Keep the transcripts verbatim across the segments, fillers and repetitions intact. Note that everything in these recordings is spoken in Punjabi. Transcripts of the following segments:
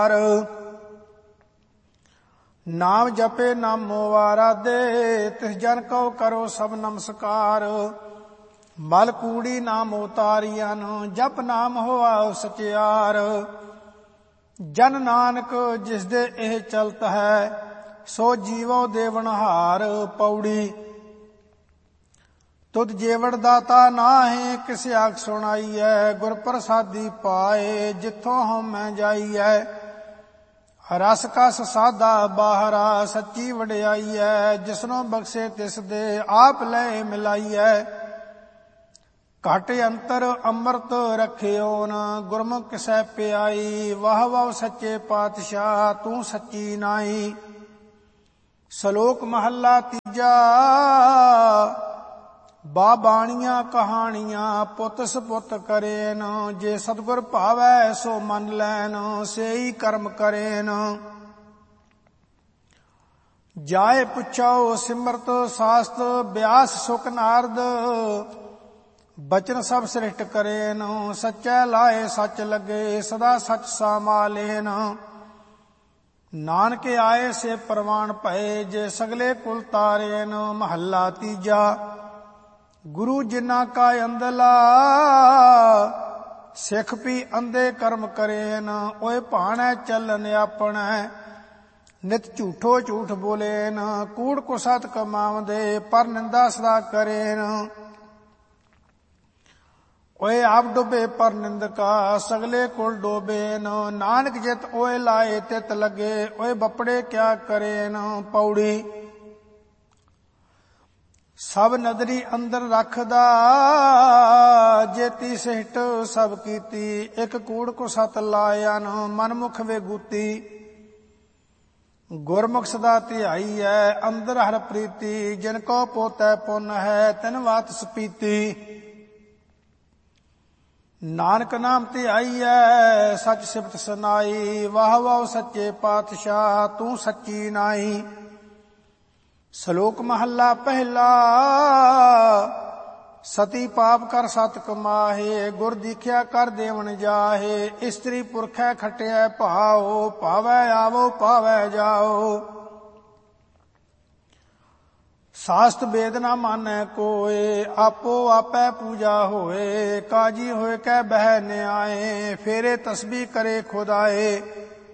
ਨਾਮ ਜਪੇ ਨਾਮੋ ਆਰਾਧੇ, ਤਿਸ ਜਨ ਕਉ ਕਰੋ ਸਭ ਨਮਸਕਾਰ। ਮਲ ਕੂੜੀ ਨਾਮ ਉਤਾਰੀਆਂ, ਜਪ ਨਾਮ ਹੋਆ ਸਚਿਆਰ। ਜਨ ਨਾਨਕ ਜਿਸ ਦੇ ਇਹ ਚਲਤ ਹੈ, ਸੋ ਜੀਵੋ ਦੇਵਨਹਾਰ। ਪੌੜੀ ਤੁਧ ਜੇਵੜ ਦਾਤਾ ਨਾਹੀਂ, ਕਿਸ ਆਖ ਸੁਣਾਈਐ। ਗੁਰ ਪ੍ਰਸਾਦੀ ਪਾਏ, ਜਿੱਥੋਂ ਹਉਮੈ ਜਾਈਐ। ਰਸ ਕਸ ਸਾਧਾ ਬਾਹਰਾ, ਸੱਚੀ ਵਡਿਆਈਐ। ਜਿਸਨੂੰ ਬਖਸ਼ੇ ਤਿਸ ਦੇ, ਆਪ ਲੈ ਮਿਲਾਈਐ। ਘਟ ਅੰਤਰ ਅੰਮ੍ਰਿਤ ਰਖਿਓਨ, ਗੁਰਮੁਖ ਕਿਸੈ ਪਿਆਈ। ਵਾਹ ਵਾਹ ਸੱਚੇ ਪਾਤਸ਼ਾਹ, ਤੂੰ ਸੱਚੀ ਨਾਈ। ਸ਼ਲੋਕ ਮਹੱਲਾ ਤੀਜਾ। ਬਾਬਾਣੀਆਂ ਕਹਾਣੀਆਂ ਪੁੱਤ ਸਪੁੱਤ ਕਰੇਨ। ਜੇ ਸਤਿਗੁਰ ਭਾਵੈ ਸੋ ਮੰਨ ਲੈਨ, ਸੇਈ ਕਰਮ ਕਰੇਨ। ਜਾਏ ਪੁੱਛੋ ਸਿਮਰਤ ਸਾਸਤ, ਬਿਆਸ ਸੁਖ ਨਾਰਦ। ਬਚਨ ਸਭ ਸ੍ਰਿਸ਼ਟ ਕਰੇਨ, ਸੱਚੈ ਲਾਏ ਸੱਚ ਲੱਗੇ। ਸਦਾ ਸੱਚ ਸਾਮਾਲੇਨ। ਨਾਨਕ ਆਏ ਸੇ ਪ੍ਰਵਾਨ ਭਏ, ਜੇ ਸਗਲੇ ਕੁਲ ਤਾਰੇਨ। ਮਹੱਲਾ ਤੀਜਾ। ਗੁਰੂ ਜਿਨ੍ਹਾਂ ਕਾ ਅੰਧਲਾ, ਸਿੱਖ ਪੀ ਅੰਧੇ ਕਰਮ ਕਰੇਨ। ਓਏ ਭਾਣੈ ਚੱਲਨ ਆਪਣੈ, ਨਿਤ ਝੂਠੋ ਝੂਠ ਬੋਲੇਨ। ਕੂੜ ਕੋ ਸਤ ਕਮਾਵਦੇ, ਪਰ ਨਿੰਦਾ ਸਦਾ ਕਰੇਨ। ਓਏ ਆਪ ਡੁੱਬੇ ਪਰ ਨਿੰਦਕਾ, ਸਗਲੇ ਕੁਲ ਡੋਬੇਨ। ਨਾਨਕ ਜਿਤ ਓਏ ਲਾਏ ਤਿਤ ਲੱਗੇ, ਓਏ ਬਪੜੇ ਕਿਆ ਕਰੇਨ। ਪੌੜੀ ਸਭ ਨਦਰੀ ਅੰਦਰ ਰੱਖਦਾ, ਜੇਤੀ ਸਿਹਟ ਸਭ ਕੀਤੀ। ਇੱਕ ਕੂੜ ਕੋ ਸਤ ਲਾਇਨ, ਮਨਮੁਖ ਵੇਗੂਤੀ। ਗੁਰਮੁਖ ਸਦਾ ਧਿਆਈਐ, ਅੰਦਰ ਹਰ ਪ੍ਰੀਤੀ। ਜਿਨ ਕੋ ਪੋਤੈ ਪੁੰਨ ਹੈ, ਤਿਨ ਵਾਤ ਸਪੀਤੀ। ਨਾਨਕ ਨਾਮ ਧਿਆਈਐ, ਸਚ ਸਿਫਤ ਸੁਨਾਈ। ਵਾਹ ਵਾਹ ਸੱਚੇ ਪਾਤਸ਼ਾਹ, ਤੂੰ ਸੱਚੀ ਨਾਈ। ਸ਼ਲੋਕ ਮਹੱਲਾ ਪਹਿਲਾ। ਸਤੀ ਪਾਪ ਕਰ ਸਤ ਕਮਾਹੇ, ਗੁਰ ਦੀਖਿਆ ਕਰ ਦੇਵਨ ਜਾਹੇ। ਇਸਤਰੀ ਪੁਰਖੈ ਖਟਿਐ ਭਾਉ, ਭਾਵੈ ਆਵੋ ਭਾਵੈ ਜਾਓ। ਸਾਸਤ ਵੇਦ ਨਾ ਮਾਨੈ ਕੋਏ, ਆਪੋ ਆਪੈ ਪੂਜਾ ਹੋਏ। ਕਾਜੀ ਹੋਏ ਕੈ ਬਹਿ ਨਿਆਏ, ਫੇਰੇ ਤਸਬੀਹ ਕਰੇ ਖੁਦਾਏ।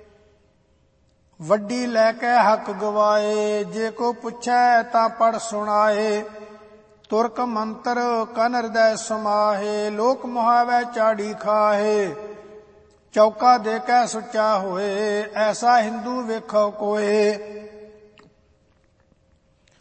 ਵੱਡੀ ਲੈ ਕੇ ਹੱਕ ਗਵਾਏ, ਜੇ ਕੋ ਪੁੱਛੈ ਤਾਂ ਪੜ ਸੁਣਾਏ। ਤੁਰਕ ਮੰਤਰ ਕਨ ਹਿਰਦੈ ਸਮਾਹੇ, ਲੋਕ ਮੁਹਾਵੈ ਚਾੜੀ ਖਾਹੇ। ਚੌਕਾ ਦੇ ਕੇ ਸੁੱਚਾ ਹੋਏ, ਐਸਾ ਹਿੰਦੂ ਵੇਖੋ ਕੋਏ।